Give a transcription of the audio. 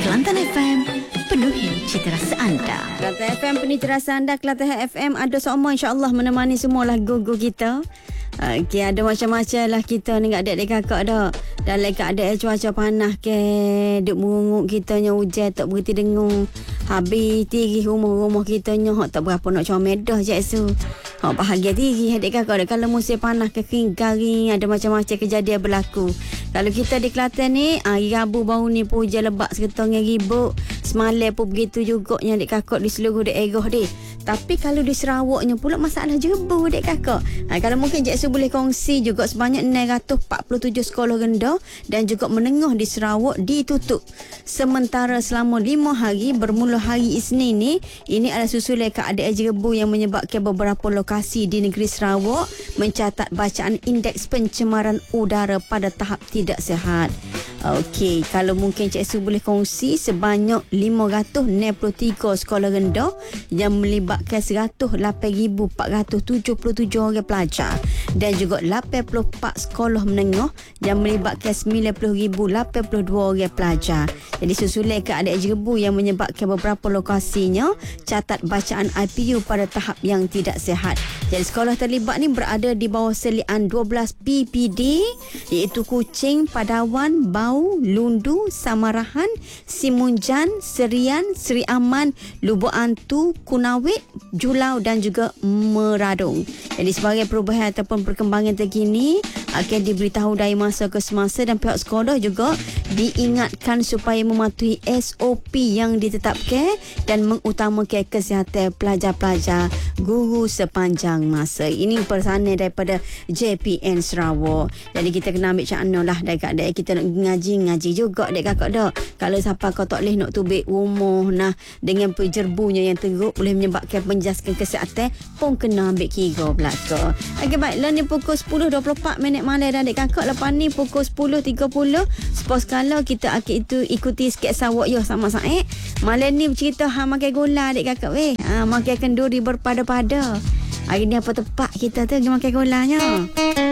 Kelantan FM, penuhi cita rasa anda. Kelantan FM, penuhi cita rasa anda. Kelantan FM ada semua, insyaAllah menemani semua lagu-lagu kita. Okey, ada macam-macam lah kita ni kat adik-adik kakak dah. Dalam keadaan cuaca panas ke, duk mengunguk kitanya hujan tak berhenti dengung. Habis tiri rumah-rumah kitanya hak tak berapa nak comel dah je su. Hak bahagia tiri adik kakak dah. Kalau musim panas ke garing, ada macam-macam kejadian berlaku. Kalau kita di Kelantan ni, hari Rabu baru ni pun hujan lebat sekitar ribut. Semalam pun begitu jugaknya adik kakak di seluruh daerah ni. Tapi kalau di Sarawaknya pula masalah jebu adik kakak. Kalau mungkin Cik Su boleh kongsi juga sebanyak 647 sekolah rendah dan juga menengah di Sarawak ditutup. Sementara selama 5 hari bermula hari Isnin ni, ini adalah susulan keadaan jebu yang menyebabkan beberapa lokasi di negeri Sarawak mencatat bacaan indeks pencemaran udara pada tahap tidak sihat. Okey, kalau mungkin Cik Su boleh kongsi sebanyak 563 sekolah rendah yang melibatkan 108,477 orang pelajar dan juga 84 sekolah menengah yang melibatkan 90,082 orang pelajar. Jadi susulan keadaan jebu yang menyebabkan beberapa lokasinya catat bacaan IPU pada tahap yang tidak sihat. Jadi sekolah terlibat ni berada di bawah selian 12 PPD iaitu Kuching, Padawan, Bau, Lundu, Samarahan, Simunjan, Serian, Seri Aman, Lubuk Antu, Kunawit, Julau dan juga Meradung. Jadi sebagai perubahan ataupun perkembangan terkini akan diberitahu dari masa ke semasa dan pihak sekolah juga diingatkan supaya mematuhi SOP yang ditetapkan dan mengutamakan kesihatan pelajar-pelajar guru sepanjang masa. Ini pesanan daripada JPN Sarawak. Jadi kita kena ambil cakna lah dekat kita nak ngaji juga dek kakak dah. Kalau siapa kau tak boleh nak tubik rumah nah dengan penjerbunya yang teruk boleh menyebabkan penjaskan kesihatan pun kena ambil kira belaka. Okey baiklah, ni pukul 10.24 malam dah dek kakak. Lepas ni pukul 10.30 sport skala kita akan ikuti sikit sawak yo sama Said. Malam ni bercerita makan gula dek kakak weh. Makan kenduri berpada-pada. Hari ni apa tepat kita tu pergi makan gulanya.